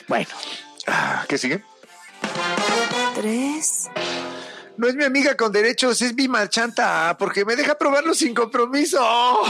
Bueno. ¿Qué sigue? 3. No es mi amiga con derechos, es mi marchanta, porque me deja probarlo sin compromiso.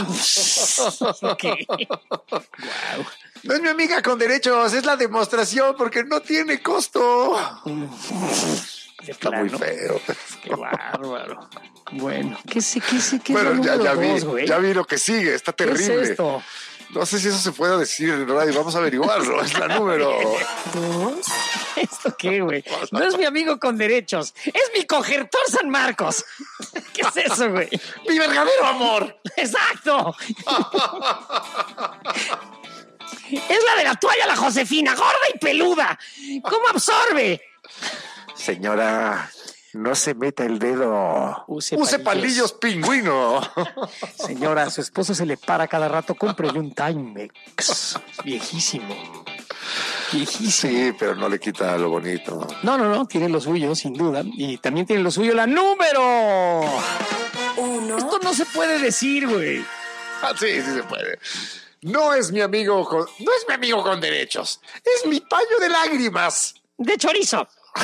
Okay. Wow. No es mi amiga con derechos, es la demostración, porque no tiene costo. Está muy feo. Qué bárbaro. Bueno, ¿qué Bueno, es ya vi lo que sigue, está terrible. ¿Qué es esto? No sé si eso se puede decir en radio, vamos a averiguarlo. Es la número 2. ¿Esto qué, güey? No es mi amigo con derechos, es mi cogertor San Marcos. ¿Qué es eso, güey? ¡Mi verdadero amor! ¡Exacto! Es la de la toalla, la Josefina, gorda y peluda. ¿Cómo absorbe? Señora, no se meta el dedo. Use palillos pingüino. Señora, su esposo se le para cada rato, cómprele un Timex. Viejísimo. Sí, pero no le quita lo bonito. No, tiene lo suyo, sin duda. Y también tiene lo suyo la número 1. Esto no se puede decir, güey. Sí se puede. No es mi amigo con derechos. Es mi paño de lágrimas. De chorizo.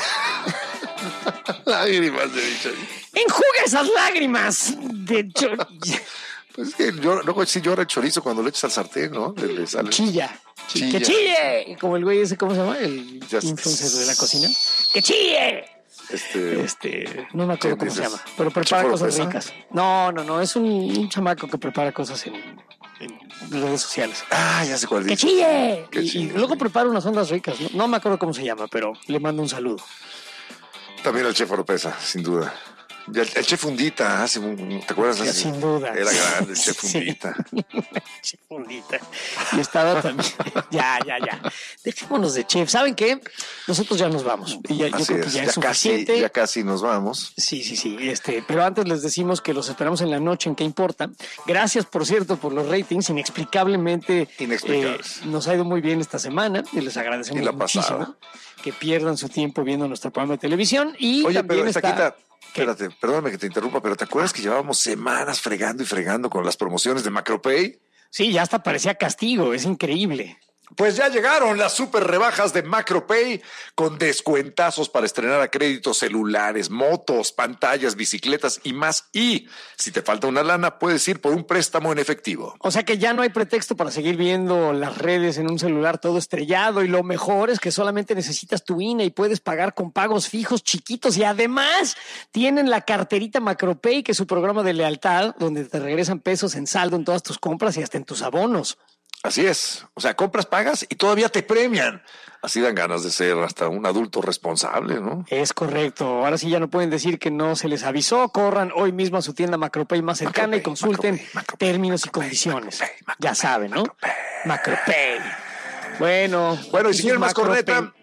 Lágrimas de chorizo. Enjuga esas lágrimas de chorizo. Pues es que no, si llora el chorizo cuando lo echas al sartén, ¿no? Le sale. Chilla. Chilla. ¡Que chille! Como el güey ese, ¿cómo se llama? El Ya influencer de la cocina. ¡Que chille! No me acuerdo cómo se llama, pero prepara cosas ricas. No, es un chamaco que prepara cosas en redes sociales. Ya sé cuál ¡Que dice. chille! Que Y chille. luego prepara unas ondas ricas. No me acuerdo cómo se llama, pero le mando un saludo. También el chef Oropesa, sin duda. Ya el chef Fundita, ¿te acuerdas? Ya, sin duda. Era grande el chef Sí. Fundita. Chef Fundita. Y estaba también. Ya. Dejémonos de chef. ¿Saben qué? Nosotros ya nos vamos. Y yo creo que ya es suficiente. Ya casi nos vamos. Sí. Pero antes les decimos que los esperamos en la noche en ¿Qué importa? Gracias, por cierto, por los ratings. Inexplicablemente nos ha ido muy bien esta semana y les agradecemos muchísimo que pierdan su tiempo viendo nuestro programa de televisión. Y oye, también pero Taquita, espérate, perdóname que te interrumpa, pero ¿te acuerdas que llevábamos semanas fregando con las promociones de Macropay? Sí, ya hasta parecía castigo, es increíble. Pues ya llegaron las super rebajas de Macropay con descuentazos para estrenar a crédito celulares, motos, pantallas, bicicletas y más. Y si te falta una lana, puedes ir por un préstamo en efectivo. O sea que ya no hay pretexto para seguir viendo las redes en un celular todo estrellado, y lo mejor es que solamente necesitas tu INE y puedes pagar con pagos fijos chiquitos, y además tienen la carterita Macropay, que es su programa de lealtad donde te regresan pesos en saldo en todas tus compras y hasta en tus abonos. Así es. O sea, compras, pagas y todavía te premian. Así dan ganas de ser hasta un adulto responsable, ¿no? Es correcto. Ahora sí ya no pueden decir que no se les avisó. Corran hoy mismo a su tienda Macropay más cercana y consulten términos y condiciones. Ya saben, ¿no? Macropay. Bueno, y si quieren más corneta...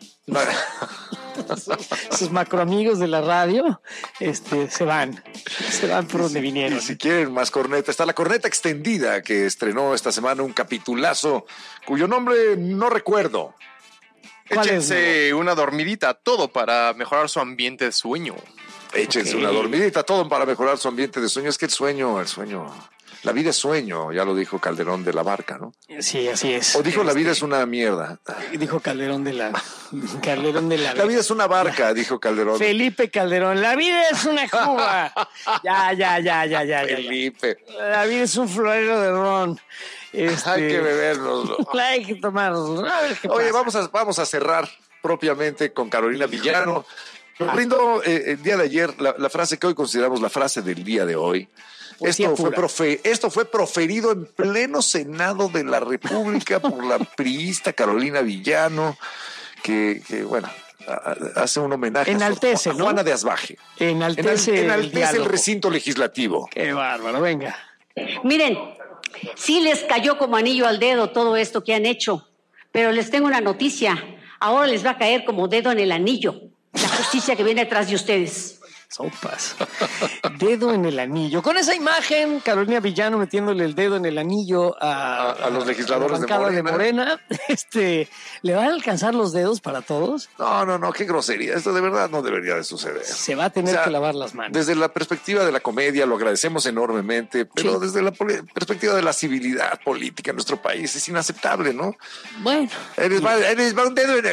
Sus macroamigos de la radio se van por donde vinieron. Y si quieren más corneta, está la corneta extendida que estrenó esta semana un capitulazo cuyo nombre no recuerdo. Échense una dormidita, todo para mejorar su ambiente de sueño. Échense una dormidita, todo para mejorar su ambiente de sueño. Es que el sueño, la vida es sueño, ya lo dijo Calderón de la Barca, ¿no? Sí, así es. O dijo la vida es una mierda. Dijo Calderón de la La vida es una barca, dijo Calderón. Felipe Calderón, la vida es una cuba. Ya. Felipe. La vida es un florero de ron. Hay que bebernoslo. Hay que tomárnoslo. A ver qué Oye, pasa. vamos a cerrar propiamente con Carolina Villano. Brindo el día de ayer la frase que hoy consideramos la frase del día de hoy. Esto fue proferido en pleno Senado de la República por la priista Carolina Villano, que bueno, hace un homenaje a Juana de Asbaje. Enaltece el recinto legislativo. Qué bárbaro, venga. Miren, sí les cayó como anillo al dedo todo esto que han hecho, pero les tengo una noticia. Ahora les va a caer como dedo en el anillo la justicia que viene detrás de ustedes. Sopas. Dedo en el anillo. Con esa imagen, Carolina Villano metiéndole el dedo en el anillo a los legisladores de Morena. ¿Le van a alcanzar los dedos para todos? No, qué grosería. Esto de verdad no debería de suceder. Se va a tener que lavar las manos. Desde la perspectiva de la comedia lo agradecemos enormemente, pero desde la perspectiva de la civilidad política en nuestro país es inaceptable, ¿no? Bueno. Ahí les va un dedo en el